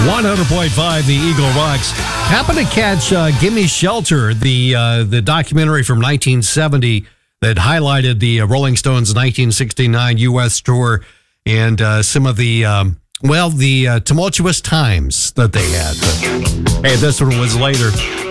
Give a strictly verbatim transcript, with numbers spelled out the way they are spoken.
one hundred point five, the Eagle Rocks. Happened to catch uh, Gimme Shelter, the uh, the documentary from nineteen seventy that highlighted the uh, Rolling Stones' nineteen sixty-nine U S tour and uh, some of the, um, well, the uh, tumultuous times that they had. But, hey, this one was later.